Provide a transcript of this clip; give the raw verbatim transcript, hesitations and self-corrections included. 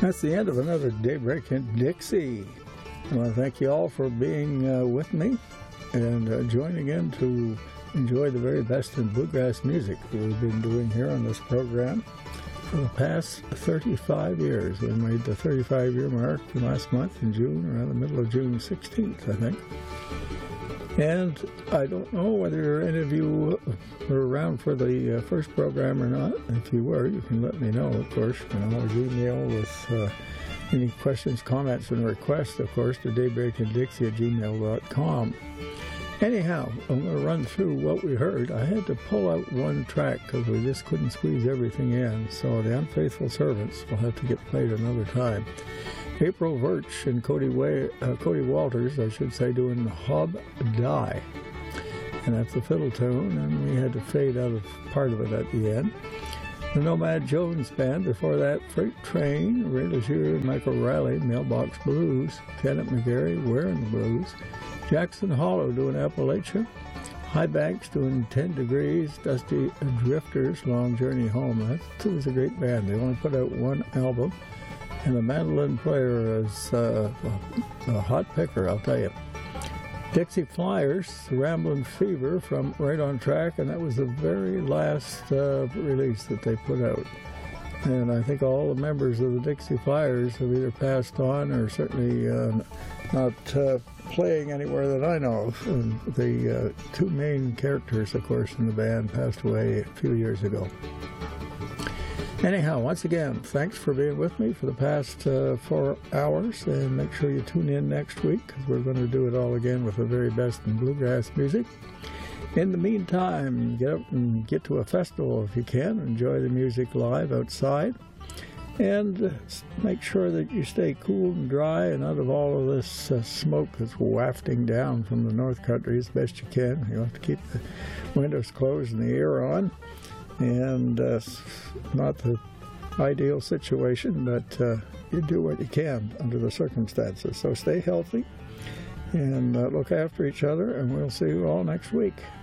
That's the end of another Daybreak in Dixie. I want to thank you all for being uh, with me and uh, joining in to enjoy the very best in bluegrass music that we've been doing here on this program for the past thirty-five years. We made the thirty-five year mark last month in June, around the middle of June sixteenth, I think. And I don't know whether any of you were around for the uh, first program or not. If you were, you can let me know, of course. You can always email with uh, any questions, comments, and requests, of course, to daybreakandixie at gmail dot com. Anyhow, I'm going to run through what we heard. I had to pull out one track because we just couldn't squeeze everything in, so the Unfaithful Servants will have to get played another time. April Virch and Cody, Way, uh, Cody Walters, I should say, doing Hob Die. And that's the fiddle tune, and we had to fade out of part of it at the end. The Nomad Jones Band, before that, Freight Train, Ray Lejeune, Michael Riley, Mailbox Blues, Kenneth McGarry, Wearing the Blues, Jackson Hollow doing Appalachia, High Banks doing ten degrees, Dusty Drifters, Long Journey Home. That was a great band. They only put out one album. And the mandolin player is uh, a, a hot picker, I'll tell you. Dixie Flyers, Ramblin' Fever from Right on Track, and that was the very last uh, release that they put out. And I think all the members of the Dixie Flyers have either passed on or certainly uh, not uh, playing anywhere that I know of. And the uh, two main characters, of course, in the band passed away a few years ago. Anyhow, once again, thanks for being with me for the past uh, four hours, and make sure you tune in next week, because we're going to do it all again with the very best in bluegrass music. In the meantime, get up and get to a festival if you can. Enjoy the music live outside, and uh, make sure that you stay cool and dry and out of all of this uh, smoke that's wafting down from the North Country as best you can. You'll have to keep the windows closed and the air on. And uh, not the ideal situation, but uh, you do what you can under the circumstances. So stay healthy and uh, look after each other, and we'll see you all next week.